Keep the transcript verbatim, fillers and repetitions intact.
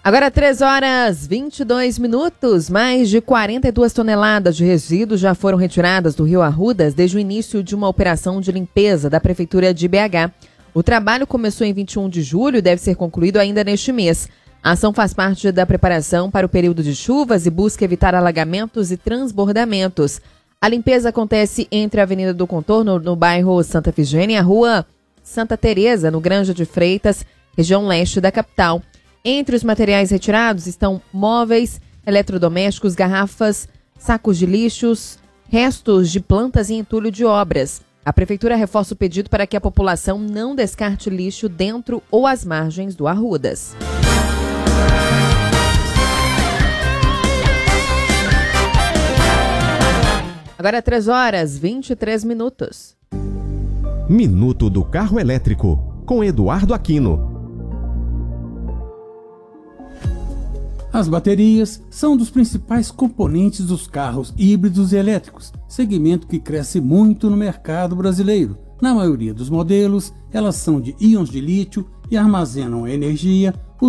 Agora três horas e vinte e dois minutos, mais de quarenta e duas toneladas de resíduos já foram retiradas do Rio Arrudas desde o início de uma operação de limpeza da Prefeitura de B H. O trabalho começou em vinte e um de julho e deve ser concluído ainda neste mês. A ação faz parte da preparação para o período de chuvas e busca evitar alagamentos e transbordamentos. A limpeza acontece entre a Avenida do Contorno, no bairro Santa Efigênia, e a Rua Santa Teresa, no Granja de Freitas, região leste da capital. Entre os materiais retirados estão móveis, eletrodomésticos, garrafas, sacos de lixos, restos de plantas e entulho de obras. A Prefeitura reforça o pedido para que a população não descarte lixo dentro ou às margens do Arrudas. Agora três horas e vinte e três minutos. Minuto do Carro Elétrico, com Eduardo Aquino. As baterias são um dos principais componentes dos carros híbridos e elétricos, segmento que cresce muito no mercado brasileiro. Na maioria dos modelos, elas são de íons de lítio e armazenam energia